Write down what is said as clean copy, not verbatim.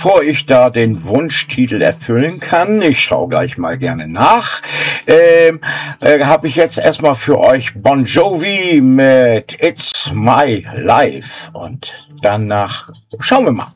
bevor ich da den Wunschtitel erfüllen kann, ich schaue gleich mal gerne nach, habe ich jetzt erstmal für euch Bon Jovi mit It's My Life und danach schauen wir mal.